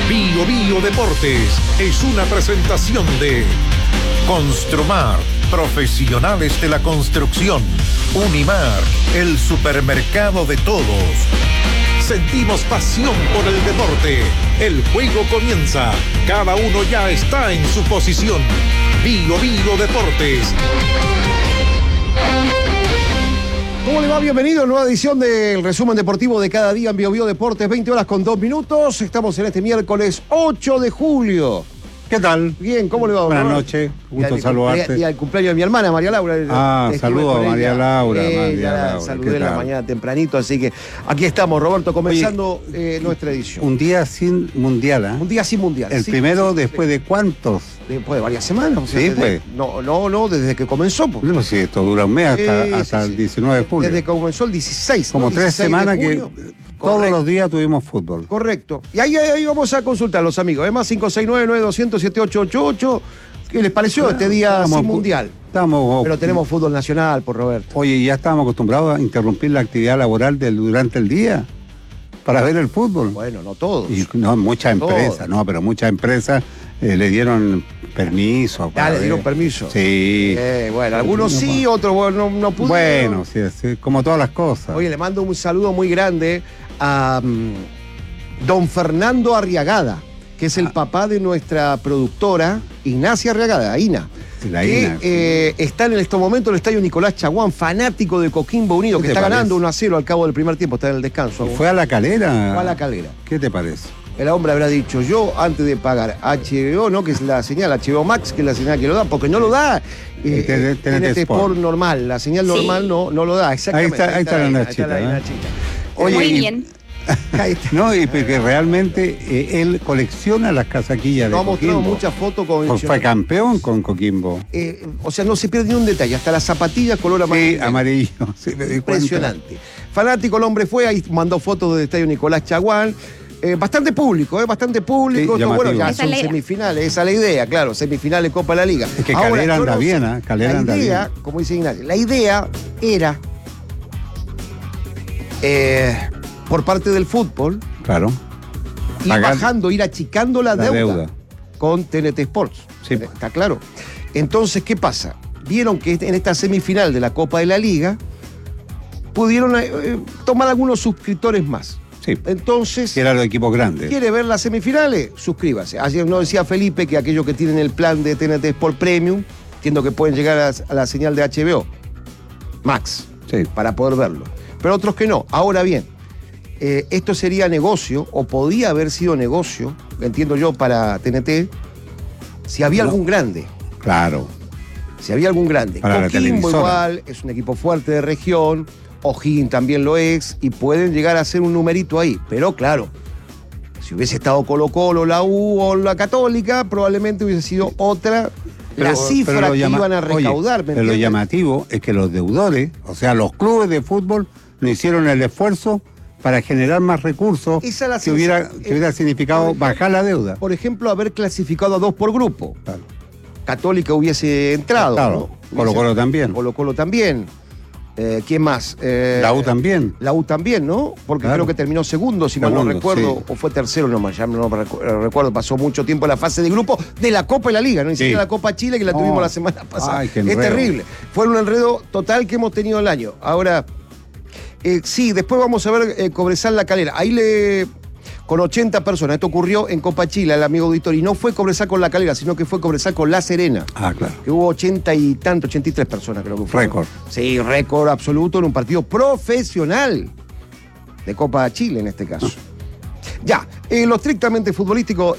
Bio Bio Deportes es una presentación de Construmar, profesionales de la construcción. Unimar, el supermercado de todos. Sentimos pasión por el deporte. El juego comienza. Cada uno ya está en su posición. Bio Bio Deportes. ¿Cómo le va? Bienvenido a una nueva edición del resumen deportivo de cada día en Bio Bio Deportes, 20 horas con 2 minutos. Estamos en este miércoles 8 de julio. ¿Qué tal? Bien, ¿cómo le va? Buenas noches, gusto saludarte. Y al cumpleaños de mi hermana, María Laura. Saludos a María Laura. Saludé en la mañana tempranito, así que aquí estamos, Roberto, comenzando nuestra edición. Un día sin mundial, ¿eh? Un día sin mundial. El primero después de ¿cuántos? Después de varias semanas. O sea, sí, pues. No, desde que comenzó. Pues. No sé, esto dura un mes hasta el 19 de julio. Desde que comenzó el 16. Como 3 semanas que todos los días tuvimos fútbol. Correcto. Y ahí vamos a consultar los amigos. Además, 569-9200-7888. ¿Qué les pareció este día sin mundial? Pero tenemos fútbol nacional, por Roberto. Oye, ya estábamos acostumbrados a interrumpir la actividad laboral durante el día para ver el fútbol. Bueno, no todos. Y no, muchas empresas, pero muchas empresas le dieron permiso. ¿Le dieron permiso? Sí. Bueno, algunos sí, otros no pudieron. Bueno, sí, como todas las cosas. Oye, le mando un saludo muy grande a don Fernando Arriagada, que es el papá de nuestra productora Ignacia Arriagada, Ina. Está en estos momentos en el estadio Nicolás Chaguán, fanático de Coquimbo Unido, que está ganando 1-0 al cabo del primer tiempo, está en el descanso. ¿Fue a La Calera? Fue a La Calera. ¿Qué te parece? El hombre habrá dicho, yo antes de pagar HBO, ¿no? Que es la señal HBO Max, que es la señal que lo da, porque no lo da TNT Sport normal, la señal normal no lo da, exactamente. Ahí está la Nachita. Oye, muy bien. No, y porque realmente él colecciona las casaquillas de Coquimbo. Ha mostrado muchas fotos con... Fue campeón con Coquimbo. O sea, no se pierde ni un detalle, hasta las zapatillas color amarillo. Sí, amarillo. Sí, impresionante. Fanático el hombre fue, ahí mandó fotos del estadio Nicolás Chaguán. Bastante público. Sí, bueno, ya son semifinales, esa es la idea, claro, semifinales Copa de la Liga. Es que Calera anda bien, ¿eh? Calera anda bien. La idea, como dice Ignacio, la idea era, por parte del fútbol, claro, ir achicando la deuda con TNT Sports. Sí. Está claro. Entonces, ¿qué pasa? Vieron que en esta semifinal de la Copa de la Liga pudieron tomar algunos suscriptores más. Sí. Entonces, que eran los equipos grandes. ¿Quiere ver las semifinales? Suscríbase. Ayer nos decía Felipe que aquellos que tienen el plan de TNT Sport Premium, entiendo que pueden llegar a la señal de HBO Max, para poder verlo. Pero otros que no. Ahora bien, esto sería negocio, o podía haber sido negocio, entiendo yo, para TNT, si había algún grande. Claro. Si había algún grande. Para Coquimbo igual, es un equipo fuerte de región, O'Higgins también lo es, y pueden llegar a hacer un numerito ahí. Pero claro, si hubiese estado Colo-Colo, la U o la Católica, probablemente hubiese sido otra la cifra que iban a recaudar. Pero lo llamativo es que los deudores, o sea, los clubes de fútbol, no hicieron el esfuerzo para generar más recursos que hubiera significado bajar la deuda. Por ejemplo, haber clasificado a 2 por grupo. Claro. Católica hubiese entrado. Claro. ¿No? Colo-Colo también. Colo-Colo también. ¿Quién más? La U también. La U también, ¿no? Porque creo que terminó segundo, si mal no recuerdo, o fue tercero nomás, ya no recuerdo, pasó mucho tiempo en la fase de grupo de la Copa de la Liga, no ni siquiera la Copa Chile que la tuvimos la semana pasada. Es terrible. Fue un enredo total que hemos tenido el año. Ahora, sí, después vamos a ver Cobresal La Calera. Ahí con 80 personas. Esto ocurrió en Copa Chile, el amigo auditor, y no fue Cobresal con La Calera, sino que fue Cobresal con La Serena. Claro. Que hubo 83 personas, creo que fue. Récord. Sí, récord absoluto en un partido profesional de Copa Chile en este caso. Ya, lo estrictamente futbolístico.